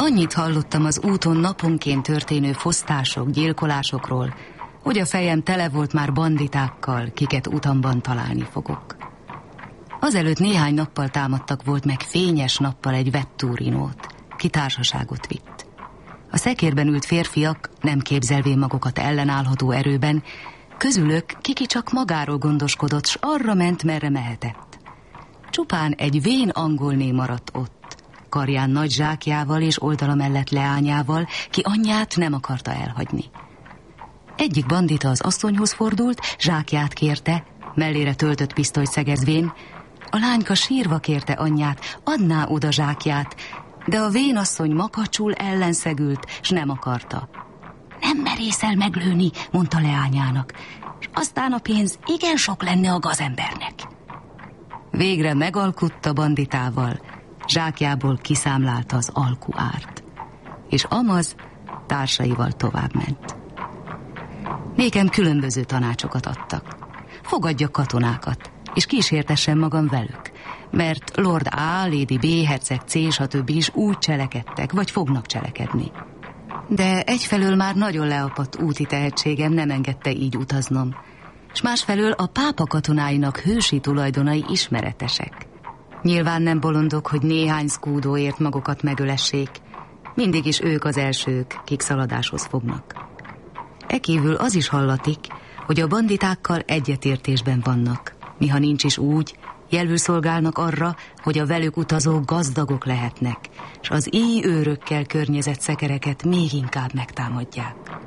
Annyit hallottam az úton naponként történő fosztások, gyilkolásokról, hogy a fejem tele volt már banditákkal, kiket utamban találni fogok. Azelőtt néhány nappal támadtak volt meg fényes nappal egy Vetturinót, ki társaságot vitt. A szekérben ült férfiak, nem képzelvén magukat ellenállható erőben, közülök kiki csak magáról gondoskodott, s arra ment, merre mehetett. Csupán egy vén angolné maradt ott, karján nagy zsákjával és oldala mellett leányával, ki anyját nem akarta elhagyni. Egyik bandita az asszonyhoz fordult, zsákját kérte, mellére töltött pisztolyt szegezvén. A lányka sírva kérte anyját, adná oda zsákját, de a vénasszony makacsul ellenszegült, s nem akarta. Nem merészel meglőni, mondta leányának, és aztán a pénz igen sok lenne a gazembernek. Végre megalkutta banditával, zsákjából kiszámlálta az alkuárt, és amaz társaival továbbment. Nékem különböző tanácsokat adtak. Fogadjak katonákat, és kísértessem magam velük, mert Lord A, Lady B, Herceg C, stb. Is úgy cselekedtek, vagy fognak cselekedni. De egyfelől már nagyon leapadt úti tehetségem nem engedte így utaznom, és másfelől a pápa katonáinak hősi tulajdonai ismeretesek. Nyilván nem bolondok, hogy néhány szkúdóért magukat megölessék, mindig is ők az elsők, kik szaladáshoz fognak. Ekívül az is hallatik, hogy a banditákkal egyetértésben vannak, miha nincs is úgy, jelül szolgálnak arra, hogy a velük utazók gazdagok lehetnek, és az íj őrökkel környezett szekereket még inkább megtámadják.